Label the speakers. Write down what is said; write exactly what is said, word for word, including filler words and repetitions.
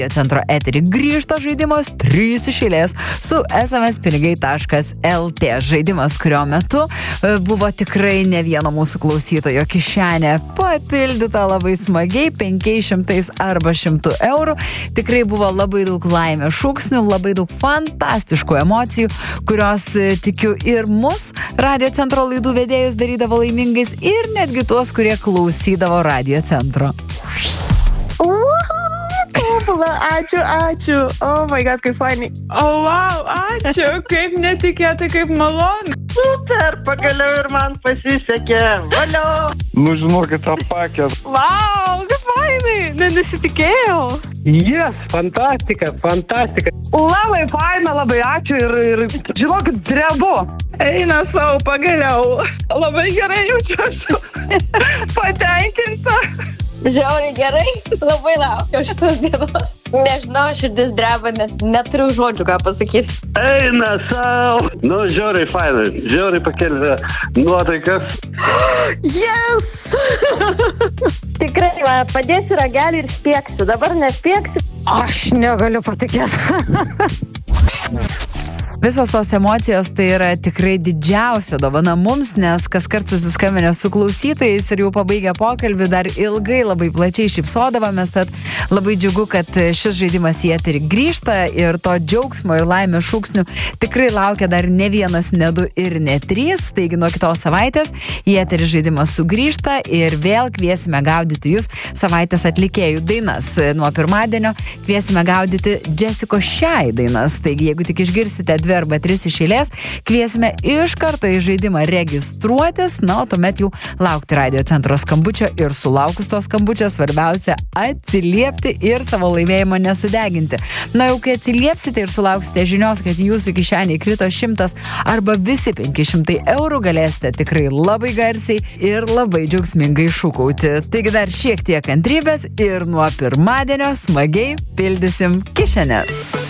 Speaker 1: Centro eterį grįžta žaidimas trys iš eilės su es em es pinigai taškas el tė. Žaidimas, kurio metu buvo tikrai ne vieno mūsų klausytojo kišenė papildyta labai smagiai, penkiais šimtais arba šimtu eurų. Tikrai buvo labai daug laimės šūksnių, labai daug fantastiškų emocijų, kurios, tikiu, ir mus Radio Centro laidų vedėjus darydavo laimingais ir netgi tuos, kurie klausydavo Radio Centro.
Speaker 2: Ačiū, ačiū. Oh my god, kaip fainai.
Speaker 3: O, wow, ačiū. Kaip netikėtai, kaip malonu.
Speaker 2: Super, pagaliau ir man pasisekė. Valio.
Speaker 4: Nu, žinokit, apakęs.
Speaker 3: Wow, kaip fainai. Nenesitikėjau.
Speaker 5: Yes, fantastika, fantastika.
Speaker 3: Labai faina, labai ačiū ir, ir žinokit, drebu.
Speaker 2: Eina savo pagaliau. Labai gerai jaučiuosi. Patenkinta.
Speaker 6: Žiauriai gerai, labai laukiu šitos dienos. Nežinau, širdis dreba, net neturiu žodžių, ką pasakys.
Speaker 5: Eina savo. Nu, žiauriai faina, žiauriai pakelė nuotaikas.
Speaker 2: Yes!
Speaker 6: Tikrai, va, padėsiu ragelį ir spėksiu. Dabar nespėksiu. Aš negaliu patikėti.
Speaker 1: Visos tos emocijos tai yra tikrai didžiausia dovana mums, nes kas kart susiskambinę su klausytojais ir jau pabaigę pokalbį dar ilgai labai plačiai šypsodavomės, tad labai džiugu, kad šis žaidimas į eterį grįžta ir to džiaugsmo ir laimės šūksnių tikrai laukia dar ne vienas, ne du ir ne trys, taigi nuo kitos savaitės į eterį žaidimas sugrįžta ir vėl kviesime gaudyti jūs savaitės atlikėjų dainas. Nuo pirmadienio kviesime gaudyti Jessica Shy dainas, taigi jeigu tik išgirsite dvi arba tris iš eilės, kviesime iš karto į žaidimą registruotis, na, o tuomet jau laukti Radio Centro skambučio ir sulaukus to skambučio svarbiausia atsiliepti ir savo laimėjimą nesudeginti. Na, jau kai atsiliepsite ir sulauksite žinios, kad jūsų kišenė krito šimtas arba visi penki šimtai eurų, galėsite tikrai labai garsiai ir labai džiaugsmingai šūkauti. Taigi dar šiek tiek kantrybės ir nuo pirmadienio smagiai pildysim kišenes.